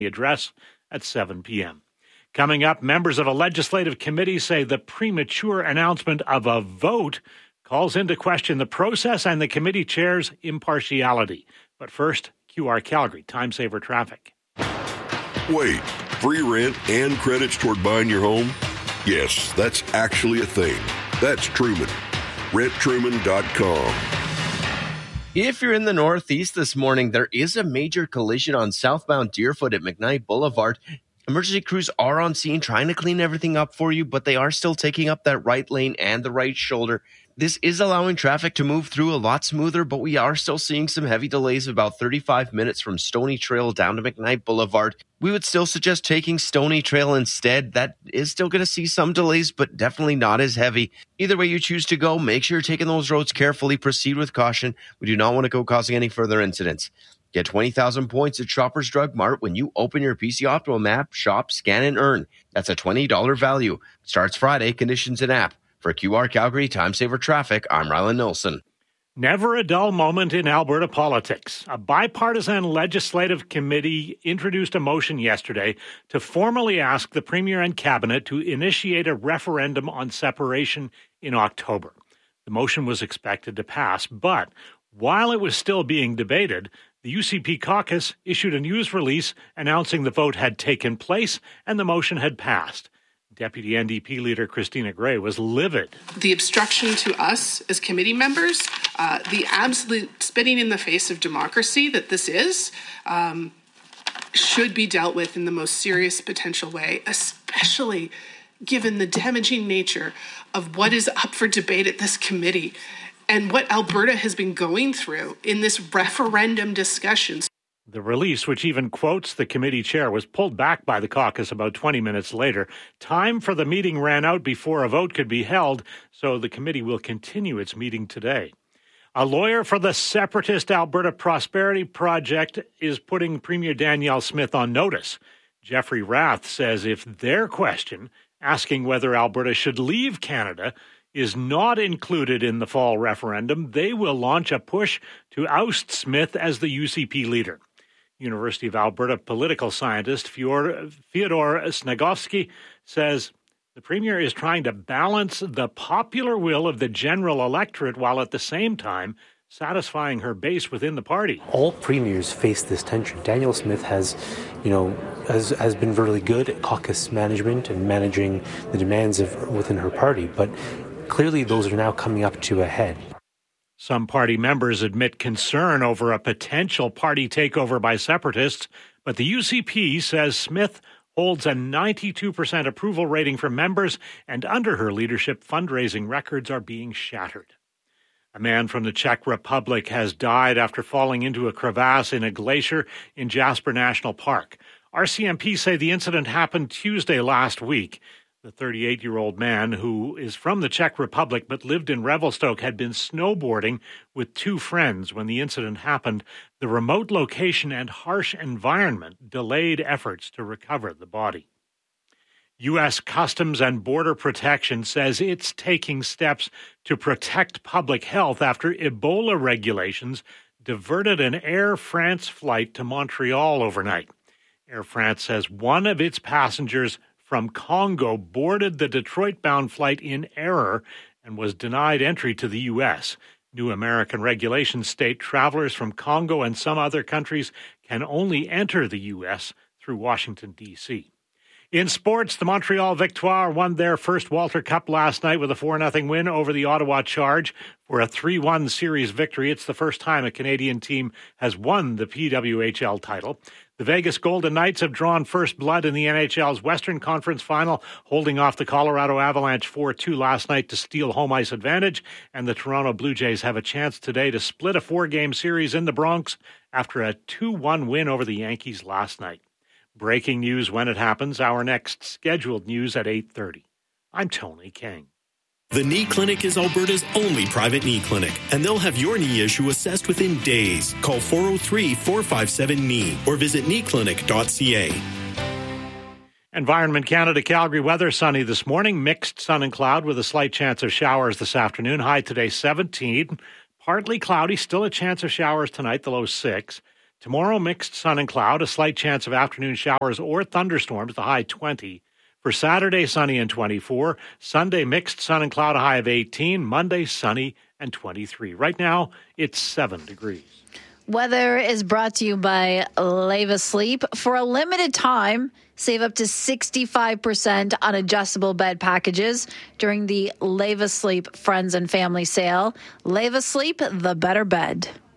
address at 7 p.m. Coming up, members of a legislative committee say the premature announcement of a vote calls into question the process and the committee chair's impartiality. But first, QR Calgary, time saver traffic. Wait, free rent and credits toward buying your home? Yes, that's actually a thing. That's Truman. RentTruman.com. If you're in the Northeast this morning, there is a major collision on southbound Deerfoot at McKnight Boulevard. Emergency crews are on scene trying to clean everything up for you, but they are still taking up that right lane and the right shoulder. This is allowing traffic to move through a lot smoother, but we are still seeing some heavy delays about 35 minutes from Stony Trail down to McKnight Boulevard. We would still suggest taking Stony Trail instead. That is still going to see some delays, but definitely not as heavy. Either way you choose to go, make sure you're taking those roads carefully. Proceed with caution. We do not want to go causing any further incidents. Get 20,000 points at Shoppers Drug Mart when you open your PC Optimum app, shop, scan, and earn. That's a $20 value. Starts Friday. Conditions and app. For QR Calgary Time Saver Traffic, I'm Rylan Nilsson. Never a dull moment in Alberta politics. A bipartisan legislative committee introduced a motion yesterday to formally ask the Premier and Cabinet to initiate a referendum on separation in October. The motion was expected to pass, but while it was still being debated, the UCP caucus issued a news release announcing the vote had taken place and the motion had passed. Deputy NDP leader Christina Gray was livid. The obstruction to us as committee members, the absolute spitting in the face of democracy that this is, should be dealt with in the most serious potential way, especially given the damaging nature of what is up for debate at this committee and what Alberta has been going through in this referendum discussion. The release, which even quotes the committee chair, was pulled back by the caucus about 20 minutes later. Time for the meeting ran out before a vote could be held, so the committee will continue its meeting today. A lawyer for the separatist Alberta Prosperity Project is putting Premier Danielle Smith on notice. Jeffrey Rath says if their question, asking whether Alberta should leave Canada, is not included in the fall referendum, they will launch a push to oust Smith as the UCP leader. University of Alberta political scientist Fyodor Snegovsky says the Premier is trying to balance the popular will of the general electorate while at the same time satisfying her base within the party. All premiers face this tension. Danielle Smith has been really good at caucus management and managing the demands within her party, but clearly those are now coming up to a head. Some party members admit concern over a potential party takeover by separatists, but the UCP says Smith holds a 92% approval rating from members, and under her leadership, fundraising records are being shattered. A man from the Czech Republic has died after falling into a crevasse in a glacier in Jasper National Park. RCMP say the incident happened Tuesday last week. The 38-year-old man, who is from the Czech Republic but lived in Revelstoke, had been snowboarding with two friends when the incident happened. The remote location and harsh environment delayed efforts to recover the body. U.S. Customs and Border Protection says it's taking steps to protect public health after Ebola regulations diverted an Air France flight to Montreal overnight. Air France says one of its passengers from Congo boarded the Detroit-bound flight in error and was denied entry to the U.S. New American regulations state travelers from Congo and some other countries can only enter the U.S. through Washington, D.C. In sports, the Montreal Victoire won their first Walter Cup last night with a 4-0 win over the Ottawa Charge for a 3-1 series victory. It's the first time a Canadian team has won the PWHL title. The Vegas Golden Knights have drawn first blood in the NHL's Western Conference Final, holding off the Colorado Avalanche 4-2 last night to steal home ice advantage, and the Toronto Blue Jays have a chance today to split a 4-game series in the Bronx after a 2-1 win over the Yankees last night. Breaking news when it happens, our next scheduled news at 8:30. I'm Tony King. The Knee Clinic is Alberta's only private knee clinic, and they'll have your knee issue assessed within days. Call 403-457-KNEE or visit kneeclinic.ca. Environment Canada Calgary weather, sunny this morning, mixed sun and cloud with a slight chance of showers this afternoon. High today 17, partly cloudy, still a chance of showers tonight, the low 6. Tomorrow, mixed sun and cloud, a slight chance of afternoon showers or thunderstorms, the high 20. For Saturday, sunny and 24. Sunday, mixed sun and cloud, a high of 18. Monday, sunny and 23. Right now, it's 7 degrees. Weather is brought to you by Leva Sleep. For a limited time, save up to 65% on adjustable bed packages during the Leva Sleep Friends and Family Sale. Leva Sleep, the better bed.